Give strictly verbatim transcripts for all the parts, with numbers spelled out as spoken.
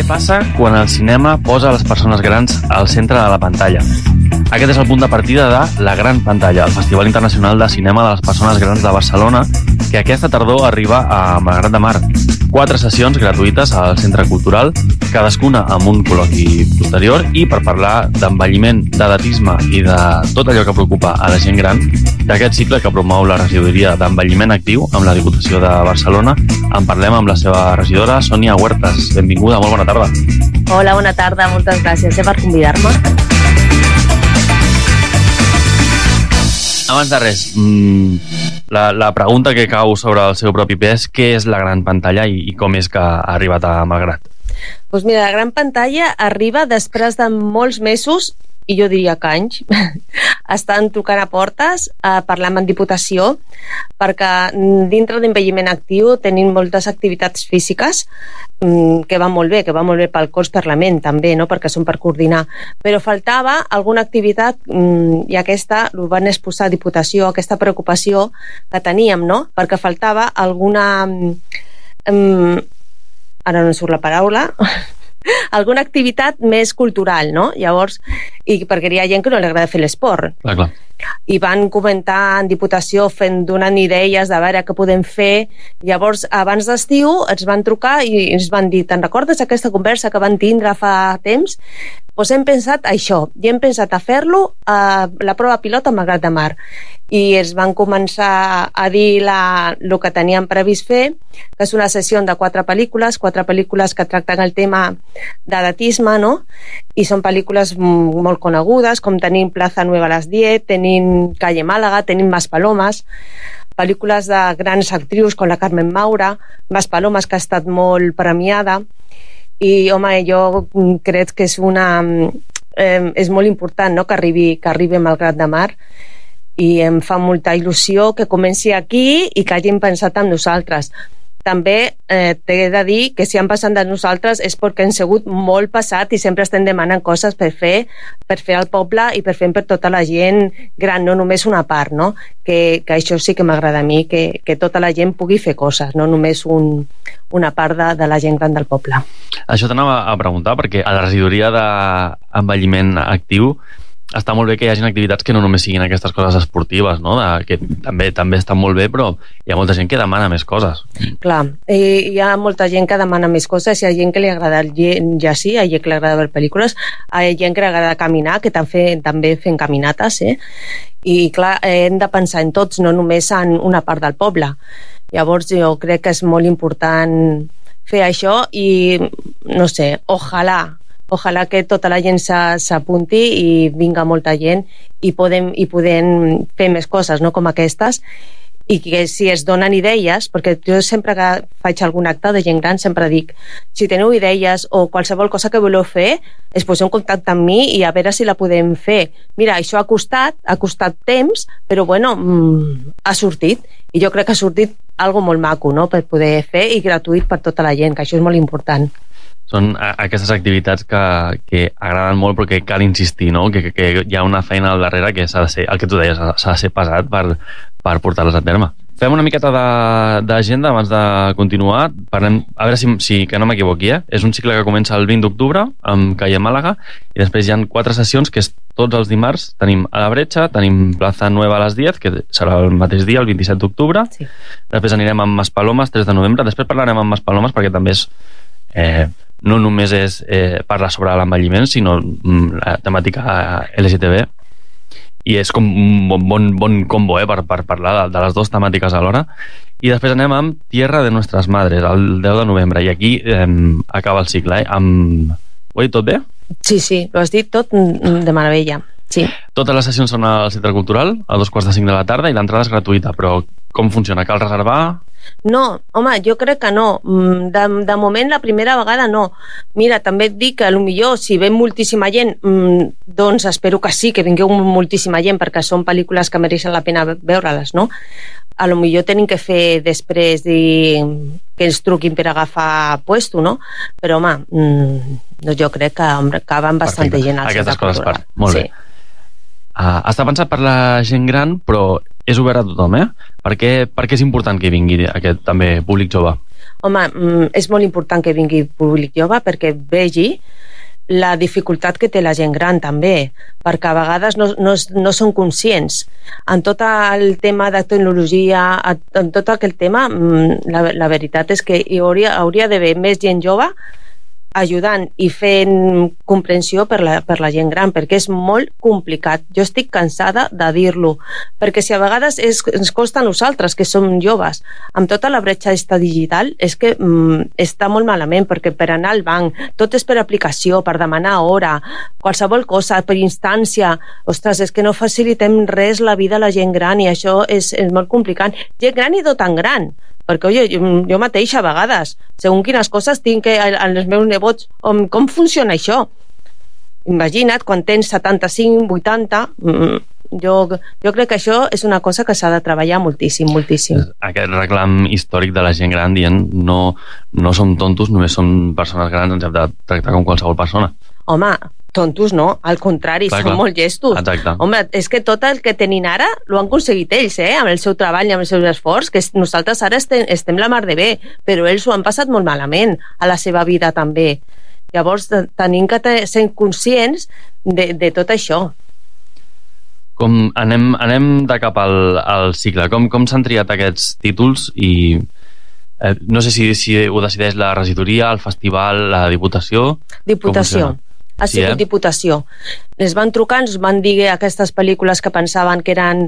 passa quan el cinema posa les persones grans al centre de la pantalla? Aquest és el punt de partida de La Gran Pantalla, el Festival Internacional de Cinema de les Persones Grans de Barcelona, que aquesta tardor arriba a Malgrat de Mar. Quatre sessions gratuïtes al Centre Cultural, cadascuna amb un col·loqui posterior, i per parlar d'envelliment, d'edatisme i de tot allò que preocupa a la gent gran, d'aquest cicle que promou la regidoria d'envelliment actiu amb la Diputació de Barcelona, en parlem amb la seva regidora, Sònia Huertas. Benvinguda, molt bona tarda. Hola, bona tarda, moltes gràcies eh, per convidar-me. Abans de res, la, la pregunta que cau sobre el seu propi pes, què és la Gran Pantalla i, i com és que ha arribat a Malgrat? Doncs mira, la Gran Pantalla arriba després de molts mesos, i jo diria que anys, estan trucant a portes, eh, parlant amb Diputació, perquè dintre d'envelliment actiu tenim moltes activitats físiques mm, que van molt bé, que van molt bé pel cos, per la ment també, no? Perquè són per coordinar, però faltava alguna activitat mm, i aquesta ho van exposar a Diputació, aquesta preocupació que teníem, no? Perquè faltava alguna mm, ara no em surt la paraula alguna activitat més cultural, no? Llavors, i perquè hi ha gent que no li agrada fer l'esport. Clar, clar. I van comentar en Diputació fent, donant idees de veure què podem fer. Llavors, abans d'estiu ens van trucar i ens van dir, te'n recordes aquesta conversa que van tindre fa temps? Doncs hem pensat això, i hem pensat a fer-lo a la prova pilot a Malgrat de Mar. I es van començar a dir la, el que teníem previst fer, que és una sessió de quatre pel·lícules, quatre pel·lícules que tracten el tema d'edatisme, no? I són pel·lícules molt conegudes, com tenim Plaza Nueva a les diez, tenim Calle Málaga, tenim Maspalomas, pel·lícules de grans actrius com la Carmen Maura, Maspalomas, que ha estat molt premiada, i home, jo crec que és una eh, és molt important, no?, que arribi, que arribi a Malgrat de Mar, i em fa molta il·lusió que comenci aquí i que hagin pensat en nosaltres. També eh, t'he de dir que si han passat de nosaltres és perquè hem sigut molt passat i sempre estem demanant coses per fer per fer al poble i per fer per tota la gent gran, no només una part, no? Que, que això sí que m'agrada a mi, que, que tota la gent pugui fer coses, no només un, una part de, de la gent gran del poble. Això t'anava a preguntar, perquè a la regidoria d'envelliment actiu està molt bé que hi hagin activitats que no només siguin aquestes coses esportives, no? De, que també també estan molt bé, però hi ha molta gent que demana més coses. Clar, hi ha molta gent que demana més coses, hi ha gent que li agrada llegir, hi ha gent que li agrada veure pel·lícules, hi ha gent que li agrada caminar, que també, també fem caminates, eh? I clar, hem de pensar en tots, no només en una part del poble. Llavors jo crec que és molt important fer això i, no sé, ojalà Ojalà que tota la gent s'apunti i vinga molta gent i podem, i podem fer més coses, no?, com aquestes, i que si es donen idees, perquè jo sempre que faig algun acte de gent gran sempre dic, si teniu idees o qualsevol cosa que voleu fer, es poseu en contacte amb mi i a veure si la podem fer. Mira, això ha costat, ha costat temps, però bueno, mmm, ha sortit, i jo crec que ha sortit algo molt maco, no?, per poder fer, i gratuït per tota la gent, que això és molt important. Són aquestes activitats que, que agraden molt, però que cal insistir, no? Que, que, que hi ha una feina al darrere que s'ha de ser, el que tu deies, s'ha de ser pesat per, per portar-les a terme. Fem una miqueta d'agenda abans de continuar. Parlem, a veure si, si que no m'equivoqui, eh? És un cicle que comença el vint d'octubre amb Calle Málaga, i després hi ha quatre sessions que és tots els dimarts. Tenim a la Bretxa, tenim Plaza Nueva a les diez, que serà el mateix dia, el vint-i-set d'octubre. Sí. Després anirem amb Maspalomas, tres de novembre. Després parlarem amb Maspalomas perquè també és... Eh, no només és eh, parlar sobre l'envelliment, sinó mm, la temàtica L G T B, i és com un bon, bon, bon combo eh, per, per parlar de, de les dues temàtiques alhora. I després anem amb Tierra de Nuestras Madres, el deu de novembre, i aquí eh, acaba el cicle. Eh, amb... Ho he dit tot bé? Sí, sí, ho has dit tot de meravella. Sí. Totes les sessions són al Centre Cultural a dos quarts de cinc de la tarda i l'entrada és gratuïta, però com funciona? Cal reservar? No, home, jo crec que no. De, de moment, la primera vegada no. Mira, també et dic que potser si ve moltíssima gent, doncs espero que sí, que vingueu moltíssima gent, perquè són pel·lícules que mereixen la pena veure-les, no? A lo millor tenim que fer després i que ens truquin per agafar puesto, no? Però, home, doncs jo crec que acaben bastanta gent al Centre Cultural. Molt bé. Uh, està pensat per la gent gran, però és obert a tothom, eh? Per què, per què és important que vingui aquest també públic jove? Home, és molt important que vingui públic jove perquè vegi la dificultat que té la gent gran també, perquè a vegades no, no, no són conscients. En tot el tema de tecnologia, en tot aquell tema, la, la veritat és que hi hauria, hauria d'haver més gent jove ajudant i fent comprensió per la, per la gent gran, perquè és molt complicat. Jo estic cansada de dir-lo, perquè si a vegades és, ens costa a nosaltres, que som joves, amb tota la bretxa digital, és que mm, està molt malament, perquè per anar al banc, tot és per aplicació, per demanar hora, qualsevol cosa, per instància, ostres, és que no facilitem res la vida a la gent gran, i això és, és molt complicat. Gent gran i no tan gran, perquè, oi, jo, jo mateixa a vegades, segons quines coses tinc que als meus nebots, com, com funciona això? Imagina't, quan tens setanta-cinc, vuitanta, jo, jo crec que això és una cosa que s'ha de treballar moltíssim, moltíssim. Aquest reclam històric de la gent gran dient no, no som tontos, només som persones grans, ens hem de tractar com qualsevol persona. Home, tontos no, al contrari, clar, són clar. Molt llestos. Exacte. Home, és que tot el que tenin ara l'ho han aconseguit ells, eh? Amb el seu treball i amb el seu esforç, que nosaltres ara estem, estem la mar de bé, però ells ho han passat molt malament a la seva vida també. Llavors tenim que ser conscients de, de tot això. Com anem, anem de cap al, al cicle, com, com s'han triat aquests títols i eh, no sé si, si ho decideix la regidoria, el festival, la Diputació? Diputació. Ha Sí, sigut eh? Diputació. Es van trucar, ens van dir aquestes pel·lícules que pensaven que eren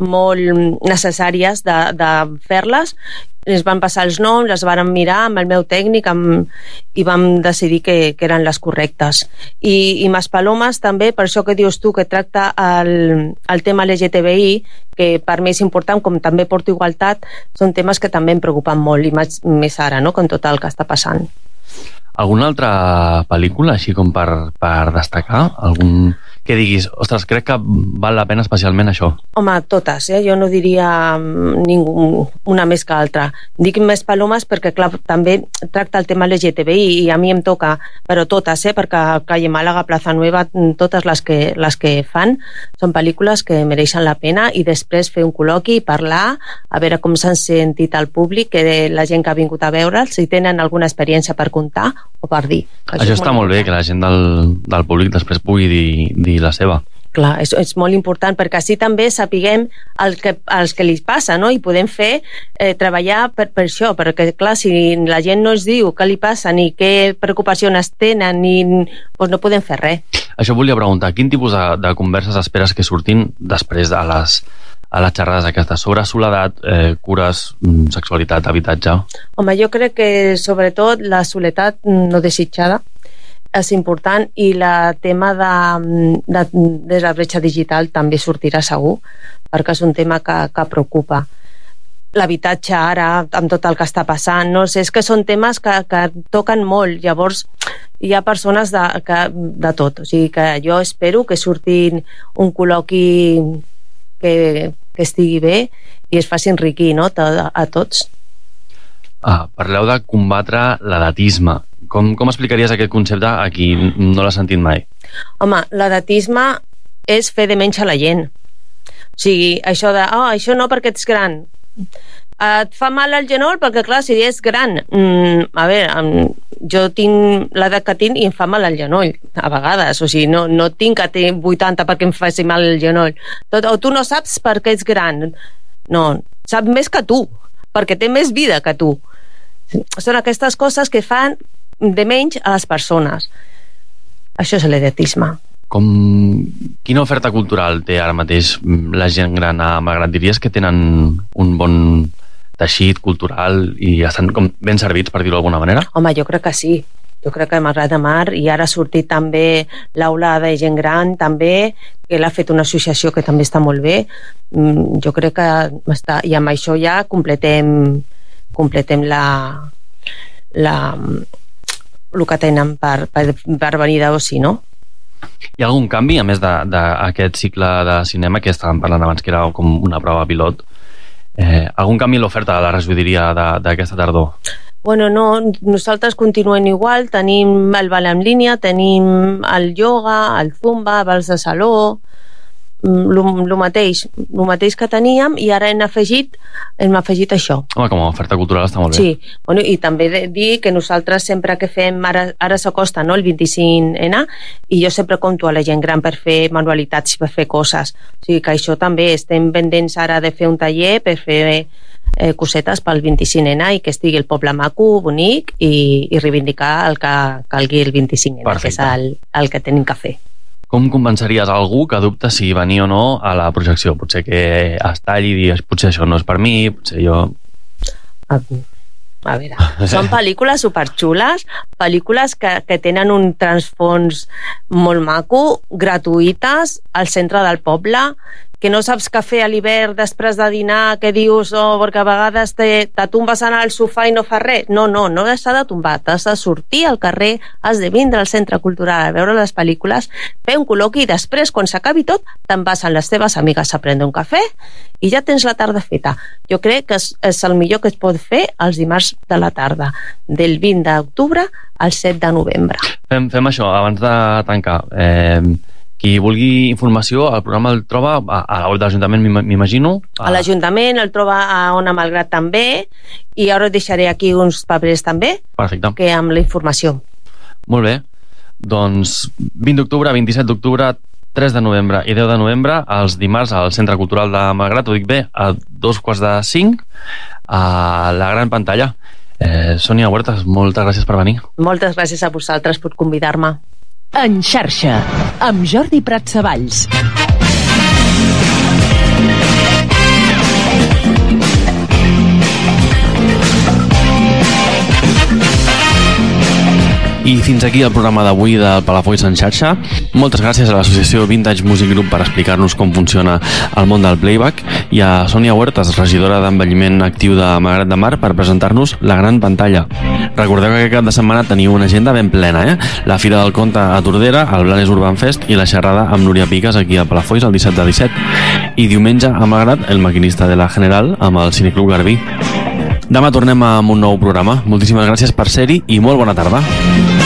molt necessàries de, de fer-les, ens van passar els noms, les vàrem mirar amb el meu tècnic amb, i vam decidir que, que eren les correctes. I, i Maspalomes també, per això que dius tu, que tracta el, el tema L G T B I, que per mi és important, com també porto igualtat, són temes que també em preocupen molt, i més, més ara, no?, con tot el que està passant. Alguna altra pel·lícula, així com per, per destacar? Algun que diguis, ostres, crec que val la pena especialment això? Home, totes, eh? Jo no diria ningú, una més que altra. Dic més Palomes perquè, clar, també tracta el tema L G T B I i a mi em toca, però totes, eh? Perquè Calle Màlaga, Plaza Nueva, totes les que, les que fan són pel·lícules que mereixen la pena, i després fer un col·loqui, parlar, a veure com s'han sentit al públic, que la gent que ha vingut a veure'ls, si tenen alguna experiència per contar o per dir. Això, això està molt, molt bé, que la gent del, del públic després pugui dir, dir la seva. Clar, és, és molt important, perquè així també sapiguem el que, els que li passa, no? I podem fer, eh, treballar per, per això, perquè clar, si la gent no ens diu què li passa, ni què preocupacions tenen, ni, doncs no podem fer res. Això volia preguntar, quin tipus de, de converses esperes que surtin després de les, a les xerrades aquestes, sobre soledat, eh, cures, sexualitat, habitatge? Home, jo crec que sobretot la soledat no desitjada és important, i el tema de, de, de la bretxa digital també sortirà segur, perquè és un tema que, que preocupa. L'habitatge ara, amb tot el que està passant, no sé, és que són temes que, que toquen molt, llavors hi ha persones de, que, de tot, o sigui que jo espero que surtin un col·loqui que, que estigui bé i es faci enriquir, no?, a, a tots. Ah, parleu de combatre l'edatisme. Com, com explicaries aquest concepte a qui no l'ha sentit mai? Home, l'edatisme és fer de menys a la gent. O sigui, això de, oh, això no perquè ets gran. Et fa mal al genoll perquè, clar, si és gran, mm, a veure, jo tinc l'edat que tinc i em fa mal al genoll, a vegades. O sigui, no, no tinc que tenir vuitanta perquè em faci mal al genoll. Tot, o tu no saps perquè ets gran. No, sap més que tu, perquè té més vida que tu. Són aquestes coses que fan de menys a les persones. Això és l'edatisme. Com, quina oferta cultural té ara mateix la gent gran a Malgrat? Diries que tenen un bon teixit cultural i estan com ben servits, per dir-ho d'alguna manera? Home, jo crec que sí. Jo crec que Malgrat de Mar, i ara ha sortit també l'aula de gent gran, també, que l'ha fet una associació que també està molt bé. Jo crec que està, i amb això ja completem completem la la el que tenen per, per, per venir d'oci, no? Hi ha algun canvi, a més d'aquest cicle de cinema que estàvem parlant abans, que era com una prova pilot? Eh, algun canvi en l'oferta de la regidoria d'aquesta tardor? Bueno, no, nosaltres continuem igual, tenim el ball en línia, tenim el ioga, el zumba, balls de saló, el mateix, el mateix que teníem, i ara hem afegit, hem afegit això. Home, com a oferta cultural està molt bé. Sí, bueno, i també de dir que nosaltres sempre que fem, ara, ara s'acosta, no?, el vint-i-cinc ena, i jo sempre conto a la gent gran per fer manualitats i per fer coses. O sigui que això també, estem pendents ara de fer un taller per fer eh, cosetes pel vint-i-cinc ena i que estigui el poble maco, bonic, i, i reivindicar el que calgui el vint-i-cinc ena, que és el, el que tenim que fer. Com convenceries algú que dubta si venir o no a la projecció? Potser que es talli i digues, potser això no és per mi, potser jo... A, a veure, són pel·lícules superxules, pel·lícules que, que tenen un transfons molt maco, gratuïtes, al centre del poble, que no saps què fer a l'hivern després de dinar, que dius, oh, perquè a vegades te, te tombes anar al sofà i no fa res. No, no, no has de tombar, has de sortir al carrer, has de vindre al centre cultural a veure les pel·lícules, fer un col·loqui i després, quan s'acabi tot, te'n vas amb les teves amigues a prendre un cafè i ja tens la tarda feta. Jo crec que és, és el millor que es pot fer els dimarts de la tarda, del vint d'octubre al set de novembre. Fem, fem això, abans de tancar. Eh, qui vulgui informació, el programa el troba a, a la web de l'Ajuntament, m'imagino. A, a l'Ajuntament, el troba a Ona Malgrat també, i ara deixaré aquí uns papers també. Perfecte. Que amb la informació. Molt bé. Doncs vint d'octubre, vint-i-set d'octubre, tres de novembre i deu de novembre, els dimarts al Centre Cultural de Malgrat, ho dic bé, a dos quarts de cinc, a la gran pantalla. Eh, Sònia Huertas, moltes gràcies per venir. Moltes gràcies a vosaltres per convidar-me. En xarxa, amb Jordi Pratsavalls. I fins aquí el programa d'avui del Palafolls en xarxa. Moltes gràcies a l'associació Vintage Music Group per explicar-nos com funciona el món del playback, i a Sònia Huertas, regidora d'envelliment actiu de Malgrat de Mar, per presentar-nos la gran pantalla. Recordeu que aquest cap de setmana teniu una agenda ben plena, eh? La Fira del Conte a Tordera, el Blanes Urban Fest i la xerrada amb Núria Piques aquí a Palafolls el disset de disset. I diumenge a Malgrat, el maquinista de la General amb el Cineclub Garbí. Demà tornem amb un nou programa. Moltíssimes gràcies per ser-hi i molt bona tarda.